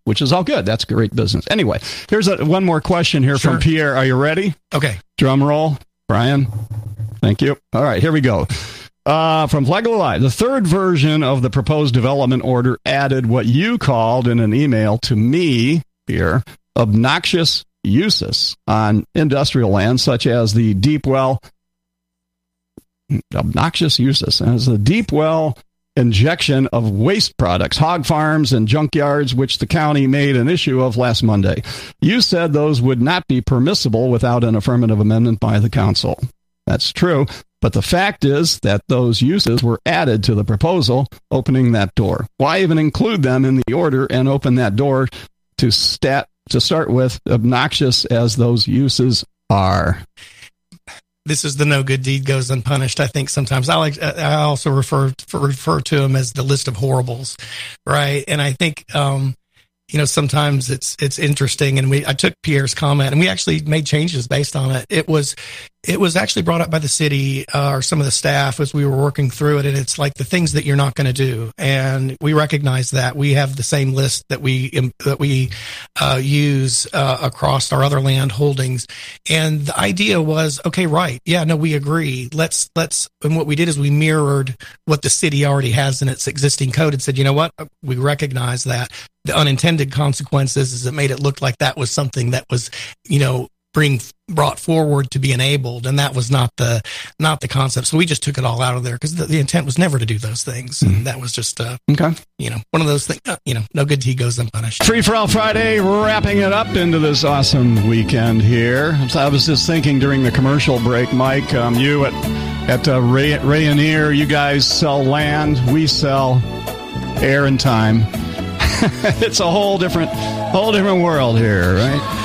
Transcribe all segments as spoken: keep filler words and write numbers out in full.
which is all good. That's great business. Anyway, here's a, one more question here Sure. from Pierre. Are you ready? Okay. Drum roll. Brian, thank you. All right, here we go. Uh, from Flagler Live, the third version of the proposed development order added what you called in an email to me here, obnoxious uses on industrial land, such as the deep well, obnoxious uses, as the deep well injection of waste products, hog farms, and junkyards, which the county made an issue of last Monday. You said those would not be permissible without an affirmative amendment by the council. That's true, but the fact is that those uses were added to the proposal, opening that door. Why even include them in the order and open that door to stat to start with, obnoxious as those uses are? This is the no good deed goes unpunished. I think sometimes I like, I also refer, refer to them as the list of horribles, right? And I think, um, you know, sometimes it's, it's interesting. And we, I took Pierre's comment and we actually made changes based on it. It was, it was actually brought up by the city, uh, or some of the staff as we were working through it. And it's like the things that you're not going to do. And we recognize that we have the same list that we, that we, uh, use, uh, across our other land holdings. And the idea was, okay, right. Yeah, no, we agree. Let's, let's, and what we did is we mirrored what the city already has in its existing code and said, you know what? We recognize that. The unintended consequences is it made it look like that was something that was, you know, bring brought forward to be enabled, and that was not the not the concept. So we just took it all out of there because the, the intent was never to do those things, and mm-hmm. that was just uh, okay. You know, one of those things. Uh, you know, no good deed goes unpunished. Free for All Friday, wrapping it up into this awesome weekend here. So I was just thinking during the commercial break, Mike, um, you at at uh, Ray, Rayonier, you guys sell land, we sell air and time. It's a whole different, whole different world here,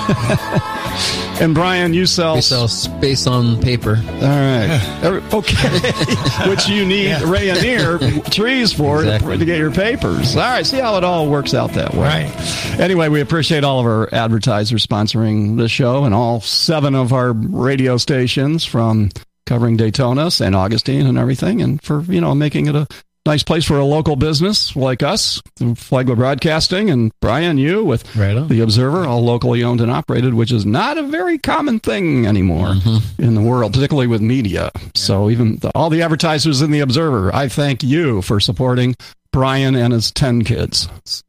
right? And Brian, you sell... We sell space on paper. All right. Okay. Which you need yeah. Rayonier trees for exactly. to get your papers. All right. See how it all works out that way. Right. Anyway, we appreciate all of our advertisers sponsoring the show and all seven of our radio stations from covering Daytona, Saint Augustine, and everything, and for, you know, making it a nice place for a local business like us, Flagler Broadcasting, and Brian, you with right The Observer, all locally owned and operated, which is not a very common thing anymore mm-hmm. in the world, particularly with media. Yeah. So even the, all the advertisers in The Observer, I thank you for supporting Brian and his ten kids.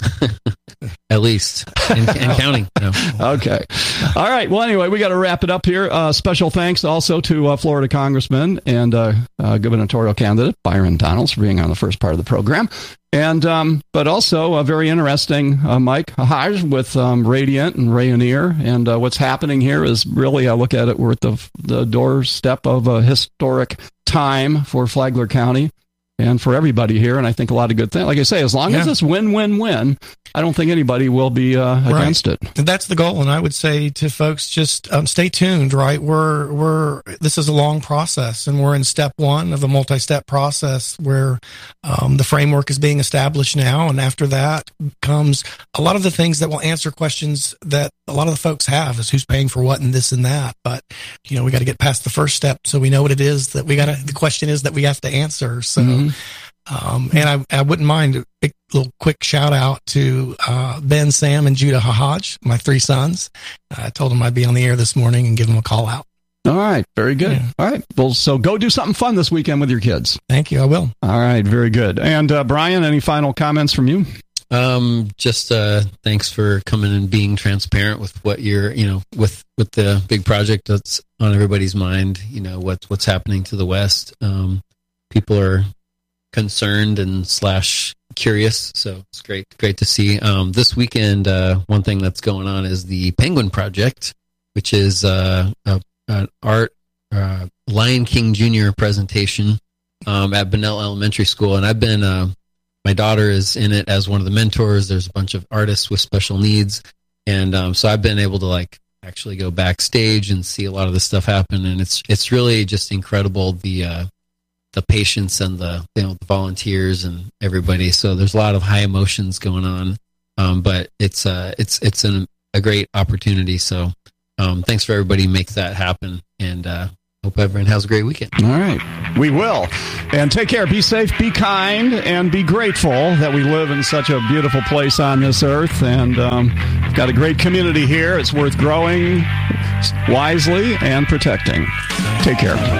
At least. And, and counting. No. Okay. All right. Well, anyway, we got to wrap it up here. Uh, special thanks also to uh, Florida Congressman and uh, uh, gubernatorial candidate Byron Donalds for being on the first part of the program. And, um, but also a very interesting uh, Mike Haj with um, Radiant and Rayonier. And uh, what's happening here is really, I look at it, we're at the, the doorstep of a historic time for Flagler County and for everybody here, and I think a lot of good things. Like I say, as long yeah. as it's win-win-win, I don't think anybody will be uh, against right. it. And that's the goal, and I would say to folks, just um, stay tuned, right? We're, we're, this is a long process, and we're in step one of a multi-step process where um, the framework is being established now, and after that comes a lot of the things that will answer questions that a lot of the folks have, is who's paying for what and this and that. But, you know, we got to get past the first step so we know what it is that we got to, the question is that we have to answer. So, mm-hmm. Um, and I, I wouldn't mind a big, little quick shout out to uh, Ben, Sam, and Judah Hahaj, my three sons. I told them I'd be on the air this morning and give them a call out. All right. Very good. Yeah. All right. Well, so go do something fun this weekend with your kids. Thank you. I will. All right. Very good. And uh, Brian, any final comments from you? Um, just uh, thanks for coming and being transparent with what you're, you know, with with the big project that's on everybody's mind. You know, what's what's happening to the West. Um, people are concerned and slash curious, so it's great great to see. Um, this weekend, uh, one thing that's going on is the Penguin Project, which is uh, a, an art uh, Lion King Junior presentation um, at Bunnell Elementary School, and I've been uh, my daughter is in it as one of the mentors. There's a bunch of artists with special needs, and um, so I've been able to like actually go backstage and see a lot of this stuff happen, and it's it's really just incredible, the uh, the patients and the, you know, the volunteers and everybody. So there's a lot of high emotions going on. Um, but it's, uh, it's, it's an, a great opportunity. So, um, thanks for everybody who makes that happen. And, uh, hope everyone has a great weekend. All right. We will. And take care. Be safe, be kind, and be grateful that we live in such a beautiful place on this earth. And um, we've got a great community here. It's worth growing wisely and protecting. Take care.